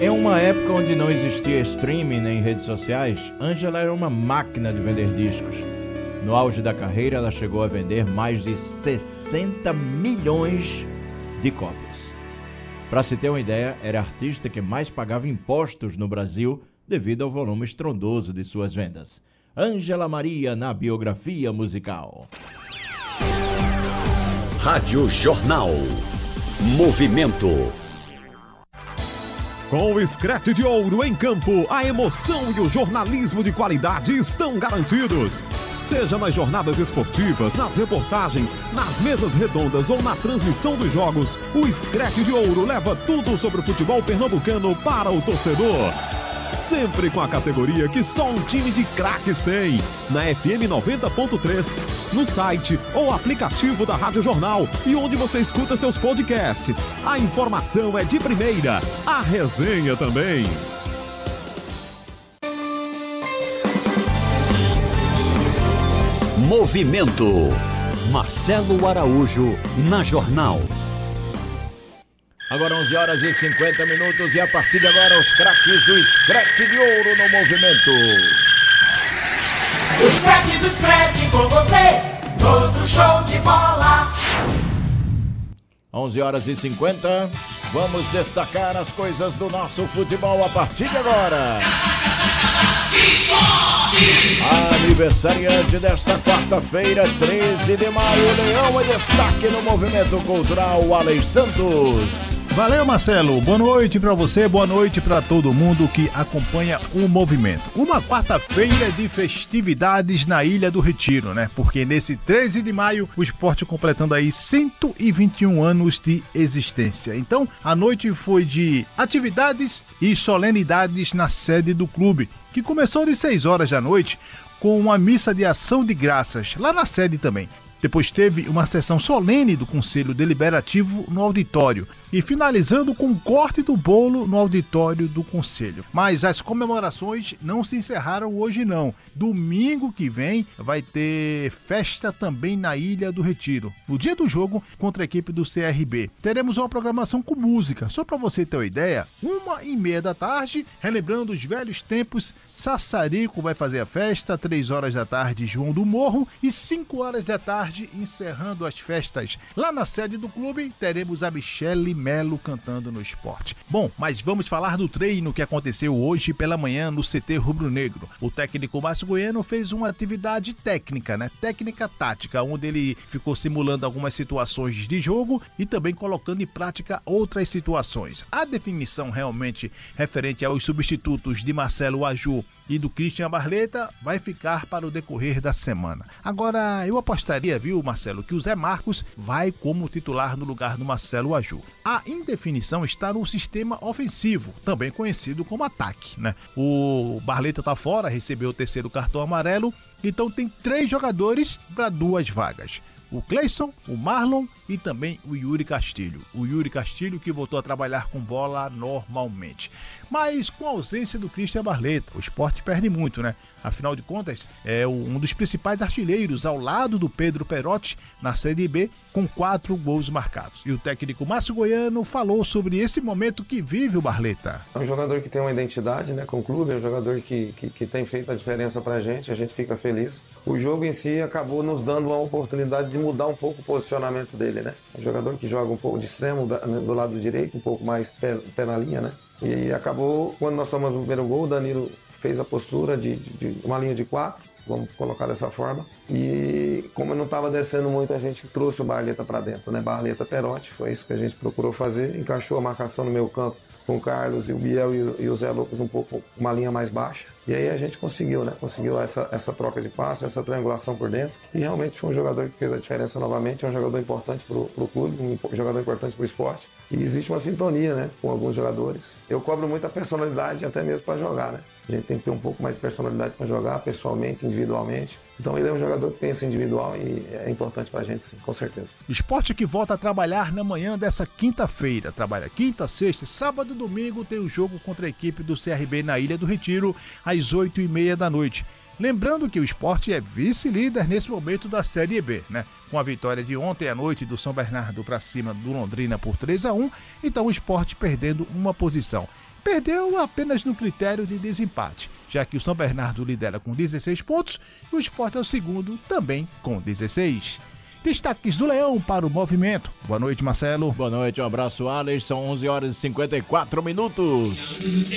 Em uma época onde não existia streaming nem redes sociais, Ângela era uma máquina de vender discos. No auge da carreira, ela chegou a vender mais de 60 milhões de cópias. Para se ter uma ideia, era a artista que mais pagava impostos no Brasil devido ao volume estrondoso de suas vendas. Ângela Maria na biografia musical. Rádio Jornal. Movimento. Com o Scratch de Ouro em campo, a emoção e o jornalismo de qualidade estão garantidos. Seja nas jornadas esportivas, nas reportagens, nas mesas redondas ou na transmissão dos jogos, o Scratch de Ouro leva tudo sobre o futebol pernambucano para o torcedor. Sempre com a categoria que só um time de craques tem. Na FM 90.3, no site ou aplicativo da Rádio Jornal e onde você escuta seus podcasts. A informação é de primeira, a resenha também. Movimento. Marcelo Araújo na Jornal. Agora 11 horas e 50 minutos e a partir de agora os craques do Scratch de Ouro no movimento. O Scratch do Scratch com você, todo show de bola. 11 horas e 50, vamos destacar as coisas do nosso futebol a partir de agora. Aniversariante desta quarta-feira, 13 de maio, Leão é destaque no movimento cultural, Alex Santos. Valeu, Marcelo. Boa noite pra você, boa noite pra todo mundo que acompanha o movimento. Uma quarta-feira de festividades na Ilha do Retiro, né? Porque nesse 13 de maio, o Sport completando aí 121 anos de existência. Então, a noite foi de atividades e solenidades na sede do clube, que começou de 6 horas da noite com uma missa de ação de graças, lá na sede também. Depois teve uma sessão solene do Conselho Deliberativo no auditório e finalizando com o corte do bolo no auditório do Conselho. Mas as comemorações não se encerraram hoje não. Domingo que vem vai ter festa também na Ilha do Retiro, no dia do jogo contra a equipe do CRB. Teremos uma programação com música, só para você ter uma ideia, 1h30 da tarde, relembrando os velhos tempos, Sassarico vai fazer a festa, 3 horas da tarde, João do Morro, e 5 horas da tarde, encerrando as festas. Lá na sede do clube, teremos a Michele Melo cantando no Sport. Bom, mas vamos falar do treino que aconteceu hoje pela manhã no CT Rubro Negro. O técnico Márcio Goiano fez uma atividade técnica, né? Técnica tática, onde ele ficou simulando algumas situações de jogo e também colocando em prática outras situações. A definição realmente referente aos substitutos de Marcelo Aju e do Christian Barleta vai ficar para o decorrer da semana. Agora, eu apostaria, viu, Marcelo, que o Zé Marcos vai como titular no lugar do Marcelo Aju. A indefinição está no sistema ofensivo, também conhecido como ataque, né? O Barleta tá fora, recebeu o terceiro cartão amarelo, então tem 3 jogadores para 2 vagas. O Cleison, o Marlon e também o Yuri Castilho. O Yuri Castilho que voltou a trabalhar com bola normalmente. Mas com a ausência do Christian Barleta, o Sport perde muito, né? Afinal de contas, é um dos principais artilheiros ao lado do Pedro Perotti na Série B, com 4 gols marcados. E o técnico Márcio Goiano falou sobre esse momento que vive o Barleta. É um jogador que tem uma identidade, né, com o clube, é um jogador que tem feito a diferença pra gente, a gente fica feliz. O jogo em si acabou nos dando uma oportunidade de mudar um pouco o posicionamento dele, né? É um jogador que joga um pouco de extremo do lado direito, um pouco mais pé na linha, né? E acabou, quando nós tomamos o primeiro gol, o Danilo fez a postura de uma linha de 4, vamos colocar dessa forma. E como eu não estava descendo muito, a gente trouxe o Barleta para dentro, né? Barleta Perotti, foi isso que a gente procurou fazer, encaixou a marcação no meio campo com o Carlos e o Biel e o Zé Lucas um pouco, uma linha mais baixa. E aí a gente conseguiu, né? Conseguiu essa troca de passe, essa triangulação por dentro. E realmente foi um jogador que fez a diferença novamente, é um jogador importante para o clube, um jogador importante para o esporte. E existe uma sintonia, né? Com alguns jogadores. Eu cobro muita personalidade até mesmo para jogar, né? A gente tem que ter um pouco mais de personalidade para jogar, pessoalmente, individualmente. Então ele é um jogador que pensa individual e é importante para a gente, sim, com certeza. Esporte que volta a trabalhar na manhã dessa quinta-feira. Trabalha quinta, sexta, sábado e domingo tem o jogo contra a equipe do CRB na Ilha do Retiro, às 8h30 da noite. Lembrando que o Sport é vice-líder nesse momento da Série B, né? Com a vitória de ontem à noite do São Bernardo para cima do Londrina por 3-1, então o Sport perdendo uma posição. perdeu apenas no critério de desempate, já que o São Bernardo lidera com 16 pontos e o Sport é o segundo, também com 16. Destaques do Leão para o movimento. Boa noite, Marcelo. Boa noite, um abraço, Alex. São 11 horas e 54 minutos.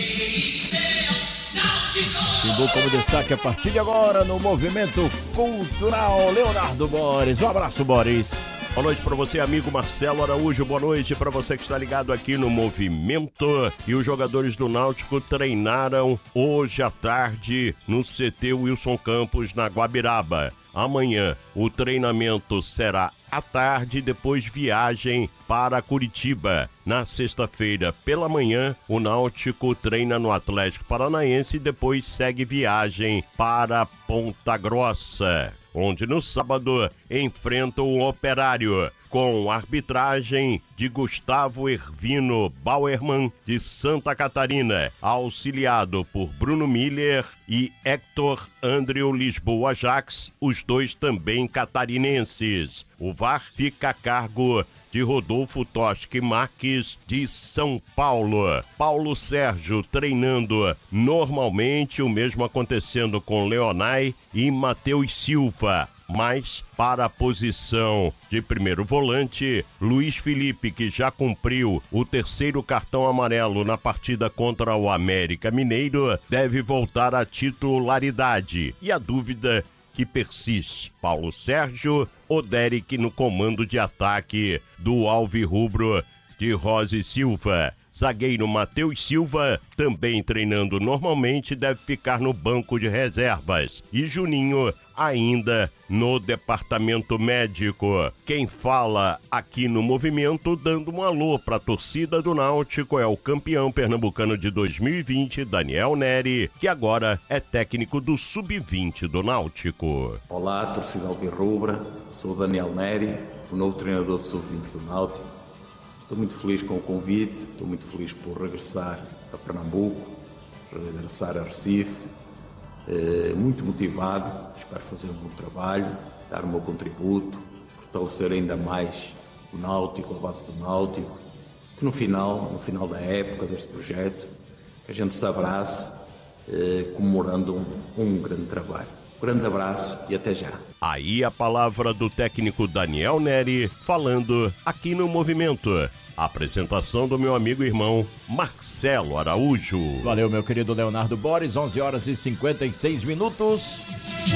Timbu como destaque a partir de agora no Movimento Cultural, Leonardo Boris. Um abraço, Boris. Boa noite para você, amigo Marcelo Araújo. Boa noite para você que está ligado aqui no Movimento. E os jogadores do Náutico treinaram hoje à tarde no CT Wilson Campos, na Guabiraba. Amanhã o treinamento será à tarde, depois viagem para Curitiba. Na sexta-feira, pela manhã, o Náutico treina no Atlético Paranaense e depois segue viagem para Ponta Grossa, onde no sábado enfrenta o Operário, com arbitragem de Gustavo Hervino Bauerman, de Santa Catarina, auxiliado por Bruno Miller e Hector Andreu Lisboa Jax, os dois também catarinenses. O VAR fica a cargo de Rodolfo Toschi Marques, de São Paulo. Paulo Sérgio treinando normalmente, o mesmo acontecendo com Leonai e Matheus Silva. Mas para a posição de primeiro volante, Luiz Felipe, que já cumpriu o terceiro cartão amarelo na partida contra o América Mineiro, deve voltar à titularidade. E a dúvida que persiste: Paulo Sérgio ou Derek no comando de ataque do alvirrubro de Rose Silva? Zagueiro Matheus Silva, também treinando normalmente, deve ficar no banco de reservas. E Juninho ainda no departamento médico. Quem fala aqui no Movimento, dando um alô para a torcida do Náutico, é o campeão pernambucano de 2020, Daniel Neri, que agora é técnico do Sub-20 do Náutico. Olá, torcida alvirrubra, sou o Daniel Neri, o novo treinador do Sub-20 do Náutico. Estou muito feliz com o convite, estou muito feliz por regressar a Pernambuco, regressar a Recife, muito motivado, espero fazer um bom trabalho, dar o meu contributo, fortalecer ainda mais o Náutico, a base do Náutico, que no final da época deste projeto, que a gente se abrace, comemorando um grande trabalho. Um grande abraço e até já. Aí a palavra do técnico Daniel Neri, falando aqui no Movimento. A apresentação do meu amigo e irmão Marcelo Araújo. Valeu, meu querido Leonardo Boris. 11 horas e 56 minutos.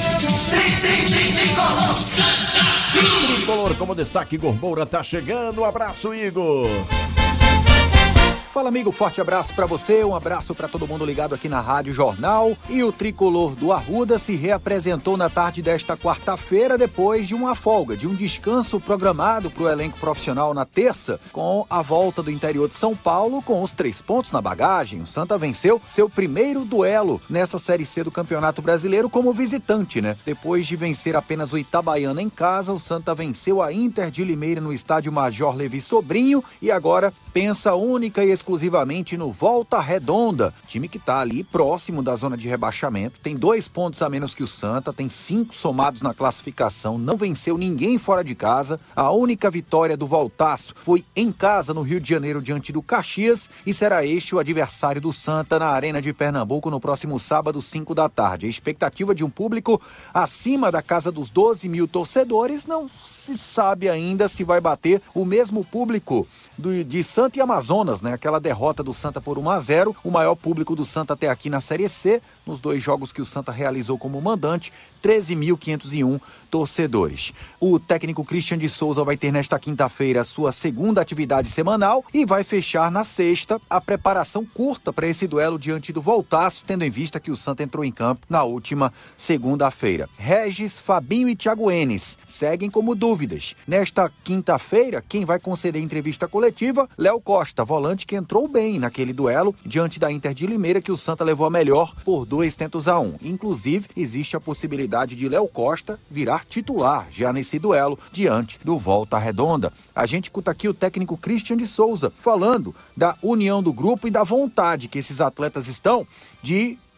Tricolor como destaque, Igor Moura tá chegando. Um abraço, Igor. Fala, amigo, forte abraço pra você, um abraço pra todo mundo ligado aqui na Rádio Jornal. E o Tricolor do Arruda se reapresentou na tarde desta quarta-feira depois de uma folga, de um descanso programado pro elenco profissional na terça, com a volta do interior de São Paulo com os 3 pontos na bagagem. O Santa venceu seu primeiro duelo nessa Série C do Campeonato Brasileiro como visitante, né? Depois de vencer apenas o Itabaiana em casa, o Santa venceu a Inter de Limeira no estádio Major Levi Sobrinho e agora pensa única e exclusivamente no Volta Redonda, time que está ali próximo da zona de rebaixamento, tem 2 pontos a menos que o Santa, tem 5 somados na classificação, não venceu ninguém fora de casa, a única vitória do Voltaço foi em casa no Rio de Janeiro diante do Caxias e será este o adversário do Santa na Arena de Pernambuco no próximo sábado, 5 da tarde. A expectativa de um público acima da casa dos 12 mil torcedores, não se sabe ainda se vai bater o mesmo público de Santa e Amazonas, né? Aquela derrota do Santa por 1-0, o maior público do Santa até aqui na Série C, nos 2 jogos que o Santa realizou como mandante, 13.501 torcedores. O técnico Christian de Souza vai ter nesta quinta-feira a sua segunda atividade semanal e vai fechar na sexta a preparação curta para esse duelo diante do Voltaço, tendo em vista que o Santa entrou em campo na última segunda-feira. Regis, Fabinho e Thiago Enes seguem como dúvidas. Nesta quinta-feira, quem vai conceder entrevista coletiva? Léo Costa, volante que entrou bem naquele duelo diante da Inter de Limeira, que o Santa levou a melhor por 2-1. Inclusive, existe a possibilidade de Léo Costa virar titular já nesse duelo diante do Volta Redonda. A gente escuta aqui o técnico Christian de Souza falando da união do grupo e da vontade que esses atletas estão de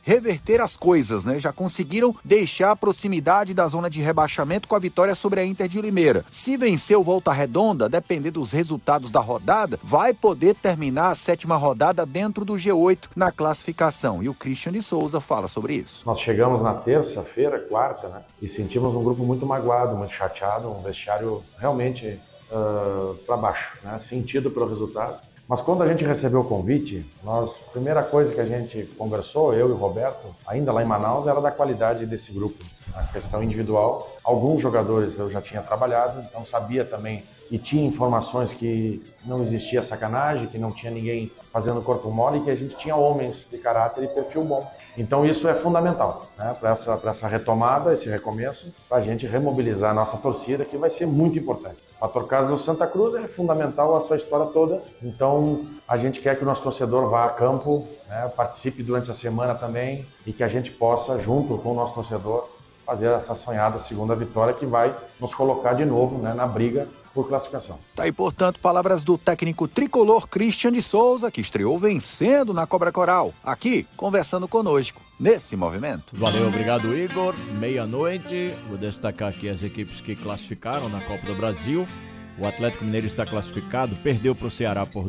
reverter as coisas, né? Já conseguiram deixar a proximidade da zona de rebaixamento com a vitória sobre a Inter de Limeira. Se vencer o Volta Redonda, depender dos resultados da rodada, vai poder terminar a 7ª rodada dentro do G8 na classificação. E o Christian de Souza fala sobre isso. Nós chegamos na terça-feira, quarta, né? E sentimos um grupo muito magoado, muito chateado, um vestiário realmente para baixo, né? Sentido pelo resultado. Mas quando a gente recebeu o convite, a primeira coisa que a gente conversou, eu e o Roberto, ainda lá em Manaus, era da qualidade desse grupo. A questão individual, alguns jogadores eu já tinha trabalhado, então sabia também e tinha informações que não existia sacanagem, que não tinha ninguém fazendo corpo mole e que a gente tinha homens de caráter e perfil bom. Então isso é fundamental, né, para essa retomada, esse recomeço, para a gente remobilizar a nossa torcida, que vai ser muito importante. A Torcasa do Santa Cruz é fundamental a sua história toda, então a gente quer que o nosso torcedor vá a campo, né, participe durante a semana também e que a gente possa, junto com o nosso torcedor, fazer essa sonhada segunda vitória que vai nos colocar de novo, né, na briga por classificação. Tá aí, portanto, palavras do técnico tricolor Christian de Souza, que estreou vencendo na Cobra Coral, aqui conversando conosco nesse movimento. Valeu, obrigado, Igor. Meia-noite, vou destacar aqui as equipes que classificaram na Copa do Brasil. O Atlético Mineiro está classificado, perdeu para o Ceará por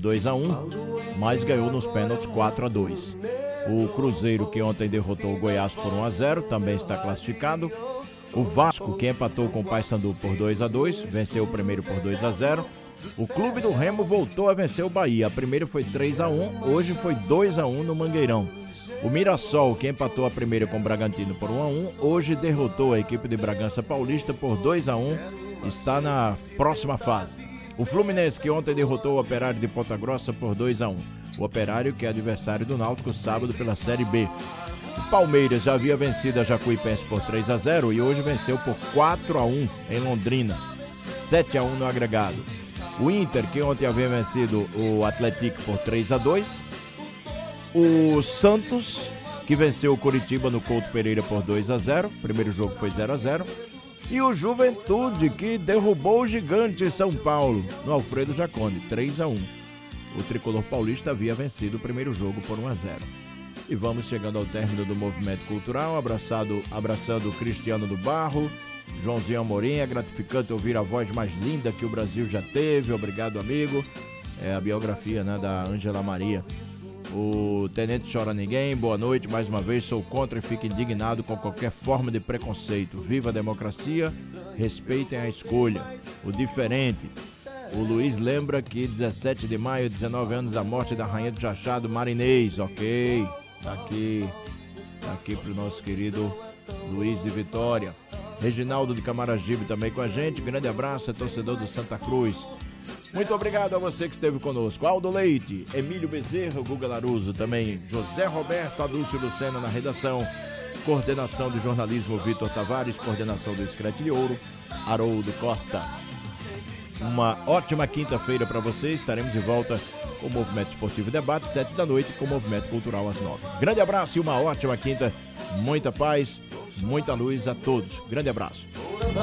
2-1, mas ganhou nos pênaltis 4-2. O Cruzeiro, que ontem derrotou o Goiás por 1-0, também está classificado. O Vasco, que empatou com o Paysandu por 2-2, venceu o primeiro por 2-0. O Clube do Remo voltou a vencer o Bahia. A primeira foi 3-1, hoje foi 2-1 no Mangueirão. O Mirassol, que empatou a primeira com o Bragantino por 1-1, hoje derrotou a equipe de Bragança Paulista por 2-1, está na próxima fase. O Fluminense, que ontem derrotou o Operário de Ponta Grossa por 2-1. O Operário, que é adversário do Náutico sábado pela Série B. O Palmeiras já havia vencido a Jacuipense por 3-0 e hoje venceu por 4-1 em Londrina, 7-1 no agregado. O Inter, que ontem havia vencido o Atlético por 3-2. O Santos, que venceu o Coritiba no Couto Pereira por 2-0, o primeiro jogo foi 0-0. E o Juventude, que derrubou o gigante São Paulo no Alfredo Jaconi, 3-1. O tricolor paulista havia vencido o primeiro jogo por 1-0. E vamos chegando ao término do movimento cultural, abraçando o Cristiano do Barro, Joãozinho Amorim. É gratificante ouvir a voz mais linda que o Brasil já teve. Obrigado, amigo. É a biografia, né, da Ângela Maria. O Tenente Chora Ninguém, boa noite, mais uma vez, sou contra e fico indignado com qualquer forma de preconceito. Viva a democracia, respeitem a escolha, o diferente. O Luiz lembra que 17 de maio, 19 anos da morte da Rainha do Chachado Marinês, ok, tá aqui pro nosso querido Luiz de Vitória. Reginaldo de Camaragibe também com a gente, grande abraço, é torcedor do Santa Cruz. Muito obrigado a você que esteve conosco. Aldo Leite, Emílio Bezerra, Guga Laruso, também José Roberto, Adúlcio Lucena na redação, coordenação de jornalismo Vitor Tavares, coordenação do Escrete de Ouro, Haroldo Costa. Uma ótima quinta-feira para você, estaremos de volta com o Movimento Esportivo Debate, 7 da noite, com o Movimento Cultural às 9. Grande abraço e uma ótima quinta, muita paz, muita luz a todos. Grande abraço.